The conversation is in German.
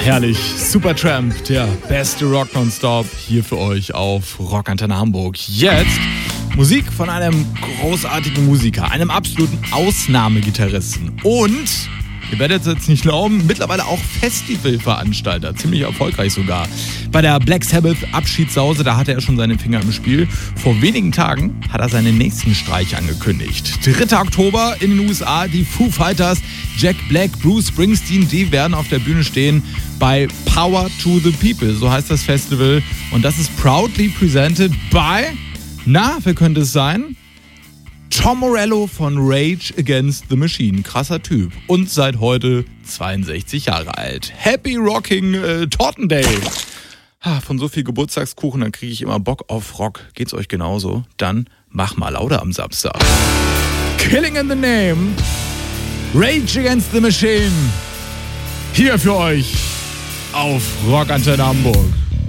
herrlich. Supertramp, der beste Rock nonstop, hier für euch auf Rockantenne Hamburg. Jetzt Musik von einem großartigen Musiker, einem absoluten Ausnahmegitarristen und, ihr werdet es jetzt nicht glauben, mittlerweile auch Festivalveranstalter, ziemlich erfolgreich sogar. Bei der Black Sabbath Abschiedssause, da hatte er schon seine Finger im Spiel. Vor wenigen Tagen hat er seinen nächsten Streich angekündigt. 3. Oktober in den USA, die Foo Fighters, Jack Black, Bruce Springsteen, die werden auf der Bühne stehen bei Power to the People, so heißt das Festival. Und das ist proudly presented by, na, wer könnte es sein? Tom Morello von Rage Against the Machine. Krasser Typ. Und seit heute 62 Jahre alt. Happy Rocking Torten Day. Von so viel Geburtstagskuchen, dann kriege ich immer Bock auf Rock. Geht's euch genauso? Dann mach mal lauter am Samstag. Killing in the Name. Rage Against the Machine. Hier für euch auf Rockantenne Hamburg.